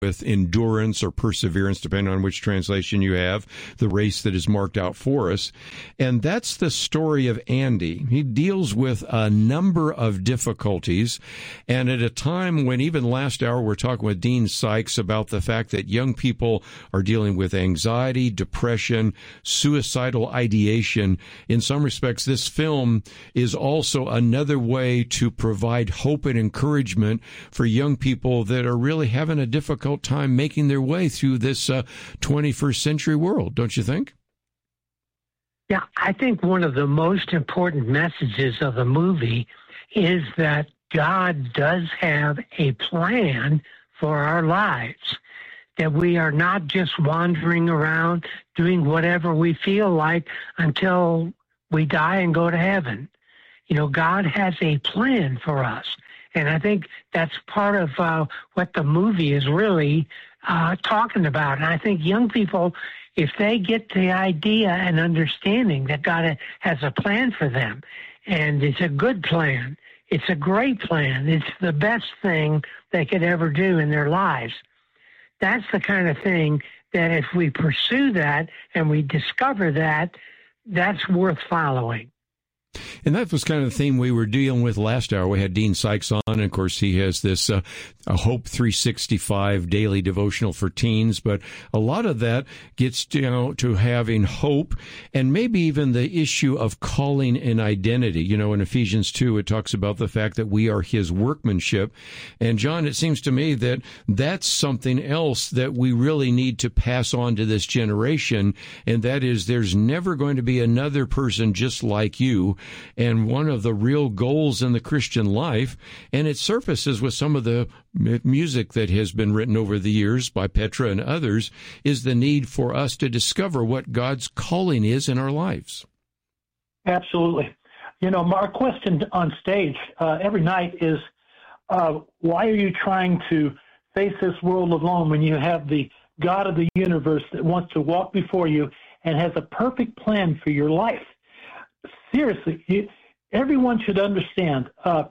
with endurance or perseverance, depending on which translation you have, the race that is marked out for us. And that's the story of Andy. He deals with a number of difficulties. And at a time when even last hour we're talking with Dean Sykes about the fact that young people are dealing with anxiety, depression, suicidal ideation. In some respects, this film is also another way to provide hope and encouragement for young people that are really having a difficult time making their way through this 21st century world, don't you think? Yeah, I think one of the most important messages of the movie is that God does have a plan for our lives, that we are not just wandering around doing whatever we feel like until we die and go to heaven. You know, God has a plan for us. And I think that's part of what the movie is really talking about. And I think young people, if they get the idea and understanding that God has a plan for them, and it's a good plan, it's a great plan, it's the best thing they could ever do in their lives, that's the kind of thing that if we pursue that and we discover that, that's worth following. And that was kind of the theme we were dealing with last hour. We had Dean Sykes on, and of course he has this a Hope 365 daily devotional for teens, but a lot of that gets to having hope and maybe even the issue of calling and identity. You know, in Ephesians 2, it talks about the fact that we are his workmanship. And John, it seems to me that that's something else that we really need to pass on to this generation, and that is there's never going to be another person just like you. And one of the real goals in the Christian life, and it surfaces with some of the music that has been written over the years by Petra and others, is the need for us to discover what God's calling is in our lives. Absolutely. You know, our question on stage every night is, why are you trying to face this world alone when you have the God of the universe that wants to walk before you and has a perfect plan for your life? Seriously, everyone should understand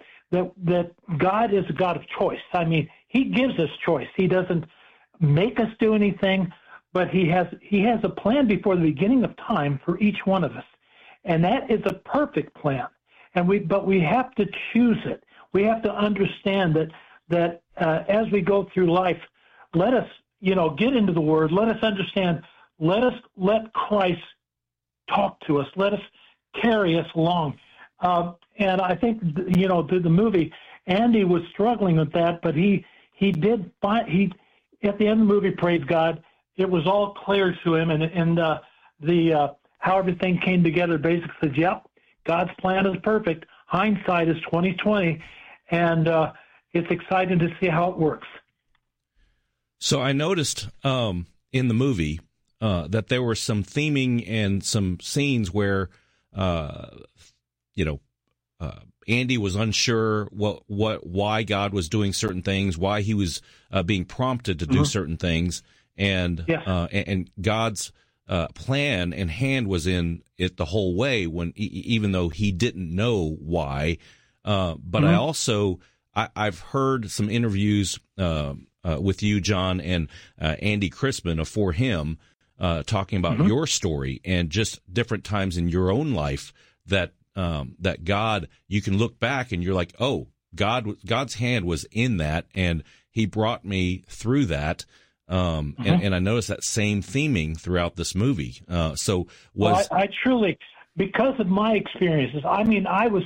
that God is a God of choice. I mean, he gives us choice. He doesn't make us do anything, but he has a plan before the beginning of time for each one of us. And that is a perfect plan. But we have to choose it. We have to understand that as we go through life, let us, get into the Word. Let us understand. Let Christ talk to us. Let us carry us along. And I think, through the movie, Andy was struggling with that, but he did find, at the end of the movie, praise God, it was all clear to him, and how everything came together basically says, yep, God's plan is perfect. Hindsight is 20/20, and it's exciting to see how it works. So I noticed in the movie that there were some theming and some scenes where Andy was unsure why God was doing certain things, why he was being prompted to do certain things, and God's plan and hand was in it the whole way even though he didn't know why. But I also I've heard some interviews with you, John, and Andy Crispin of For Him, talking about your story and just different times in your own life that God, you can look back and you're like, oh, God's hand was in that, and he brought me through that. And I noticed that same theming throughout this movie. I truly, because of my experiences, I mean, I was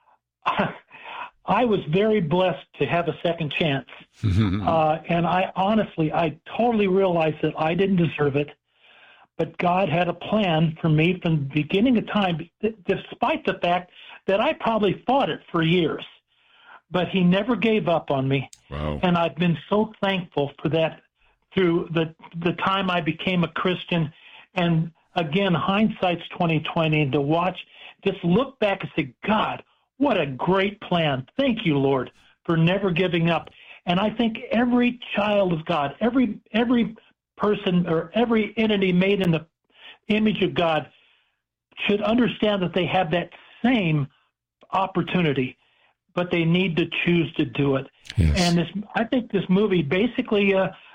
very blessed to have a second chance. And I totally realized that I didn't deserve it. But God had a plan for me from the beginning of time, despite the fact that I probably fought it for years. But he never gave up on me. Wow. And I've been so thankful for that through the time I became a Christian. And again, hindsight's 20/20, and to watch, just look back and say, God, what a great plan. Thank you, Lord, for never giving up. And I think every child of God, every person or every entity made in the image of God should understand that they have that same opportunity, but they need to choose to do it. Yes. And I think this movie basically